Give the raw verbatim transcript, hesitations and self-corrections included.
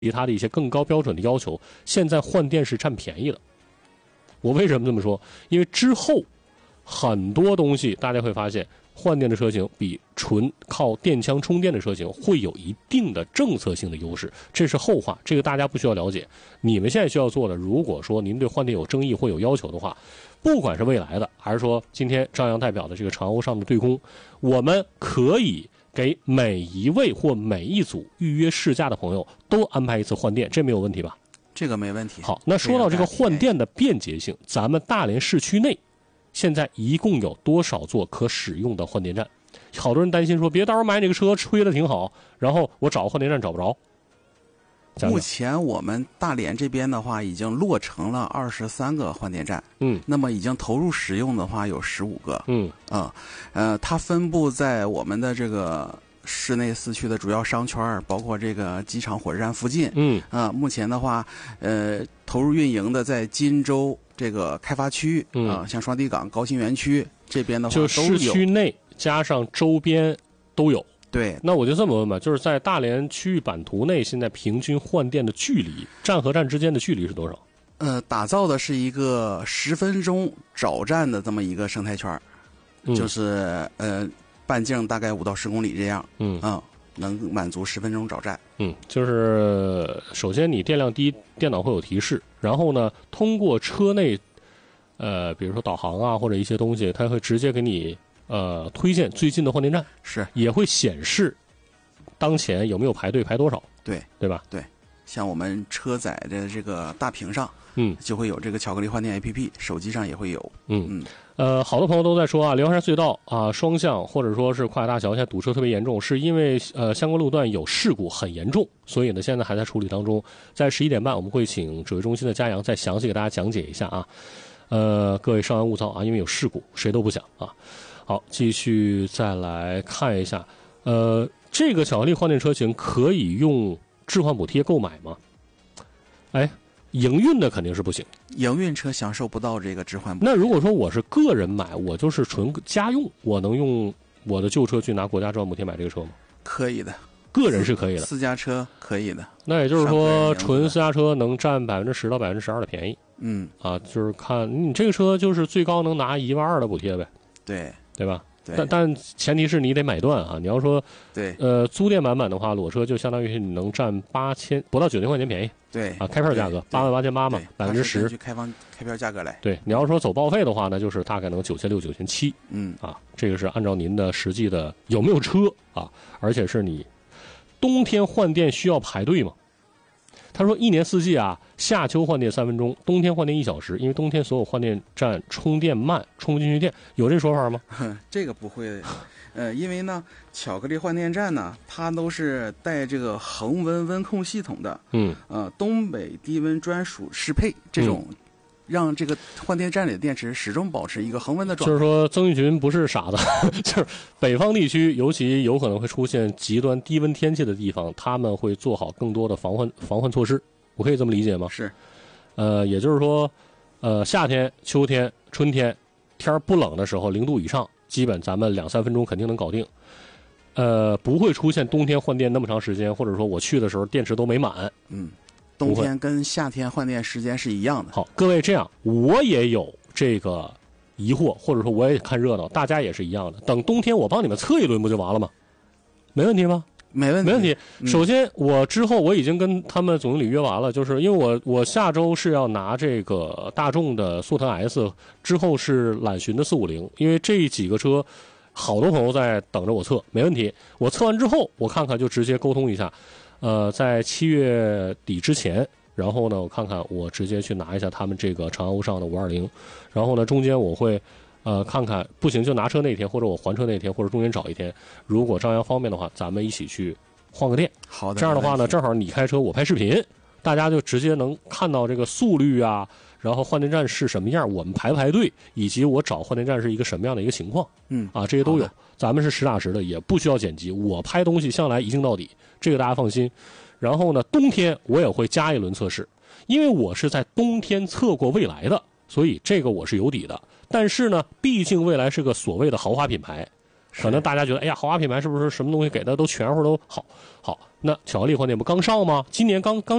其他的一些更高标准的要求，现在换电是占便宜的。我为什么这么说？因为之后很多东西大家会发现，换电的车型比纯靠电枪充电的车型会有一定的政策性的优势，这是后话，这个大家不需要了解。你们现在需要做的，如果说您对换电有争议或有要求的话，不管是未来的，还是说今天张扬代表的这个长欧上的对空，我们可以给每一位或每一组预约试驾的朋友都安排一次换电，这没有问题吧？ 这个没问题。 好，那说到这个换电的便捷性，咱们大连市区内现在一共有多少座可使用的换电站？好多人担心说，别到时候买这个车吹的挺好，然后我找换电站找不着。 目前我们大连这边的话，已经落成了二十三个换电站， 嗯， 那么已经投入使用的话有十五个， 嗯啊、呃，它分布在我们的这个市内四区的主要商圈，包括这个机场、火车站附近， 嗯啊、目前的话，呃，投入运营的在金州这个开发区啊、 嗯呃，像双堤港、高新园区这边的话就都有， 市区内加上周边都有。 对， 那我就这么问吧，就是在大连区域版图内，现在平均换电的距离，站和站之间的距离是多少？ 呃，打造的是一个十分钟找站的这么一个生态圈， 嗯、 就是呃半径大概五到十公里这样， 嗯嗯，能满足十分钟找站。 嗯，就是首先你电量低，电脑会有提示，然后呢，通过车内，呃，比如说导航啊或者一些东西，它会直接给你呃推荐最近的换电站， 是也会显示当前有没有排队，排多少， 对对吧？ 对，像我们车载的这个大屏上， 嗯， 就会有这个巧克力换电 A P P， 手机上也会有。 嗯嗯， 呃，好多朋友都在说啊，辽山隧道啊，双向或者说是跨海大桥现在堵车特别严重，是因为呃相关路段有事故很严重，所以呢现在还在处理当中。在十一点半我们会请指挥中心的嘉阳再详细给大家讲解一下啊。呃，各位稍安勿躁啊，因为有事故，谁都不想啊。好，继续再来看一下，呃，这个巧克力换电车型可以用置换补贴购买吗？哎，营运的肯定是不行， 营运车享受不到这个置换补贴。 那如果说我是个人买，我就是纯家用，我能用我的旧车去拿国家置换补贴买这个车吗？ 可以的， 个人是可以的， 私家车可以的。 那也就是说，纯私家车能占百分之十到百分之十二的便宜。 嗯， 啊，就是看你这个车就是最高能拿一万二的补贴呗， 对对吧？ 对， 但但前提是你得买断啊。你要说对， 呃租店版本的话，裸车就相当于是你能占八千不到九千块钱便宜。 对啊，开票价格八万八千八嘛，百分之十， 去开放开票价格来。 对，你要说走报废的话呢，就是大概能九千六、九千七。 嗯， 啊，这个是按照您的实际的有没有车啊，而且是你冬天换电需要排队吗？他说一年四季啊，夏秋换电三分钟，冬天换电一小时，因为冬天所有换电站充电慢，充不进去电，有这说法吗？ 这个不会，呃，因为呢，巧克力换电站呢，它都是带这个恒温温控系统的， 嗯， 呃，东北低温专属适配这种。嗯，让这个换电站里的电池始终保持一个恒温的状态。 就是说，曾玉群不是傻子，就是北方地区，尤其有可能会出现极端低温天气的地方，他们会做好更多的防患防患措施。我可以这么理解吗？ 是， 呃，也就是说，呃，夏天、秋天、春天，天不冷的时候，零度以上，基本咱们两三分钟肯定能搞定。呃，不会出现冬天换电那么长时间，或者说我去的时候电池都没满。 嗯。冬天跟夏天换电时间是一样的。 好，各位这样，我也有这个疑惑，或者说我也看热闹，大家也是一样的。等冬天我帮你们测一轮不就完了吗？没问题吗？ 没问题， 没问题。 嗯、 首先，我之后我已经跟他们总经理约完了，就是因为我我下周是要拿这个大众的速腾 S， 之后是揽巡的四五零，因为这几个车好多朋友在等着我测，没问题。我测完之后，我看看就直接沟通一下。呃，在七月底之前，然后呢，我看看我直接去拿一下他们这个长安欧尚的五二零，然后呢，中间我会呃看看不行就拿车那天，或者我还车那天，或者中间找一天，如果张扬方便的话，咱们一起去换个电。 好的， 这样的话呢，正好你开车我拍视频，大家就直接能看到这个速率啊，然后换电站是什么样，我们排不排队，以及我找换电站是一个什么样的一个情况。 嗯， 啊，这些都有。咱们是实打实的，也不需要剪辑，我拍东西向来一镜到底，这个大家放心。然后呢，冬天我也会加一轮测试，因为我是在冬天测过蔚来的，所以这个我是有底的。但是呢，毕竟蔚来是个所谓的豪华品牌， 可能大家觉得，哎呀，豪华品牌是不是什么东西给的都全乎都好？好，那巧克力换电不刚上吗？今年刚刚